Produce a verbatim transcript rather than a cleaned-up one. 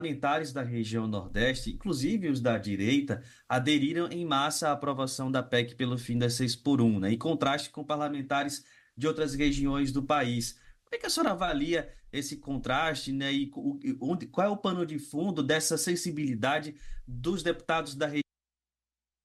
Parlamentares da região Nordeste, inclusive os da direita, aderiram em massa à aprovação da P E C pelo fim das seis por um, né, em contraste com parlamentares de outras regiões do país. Como é que a senhora avalia esse contraste, né, e o- e onde, qual é o pano de fundo dessa sensibilidade dos deputados da região?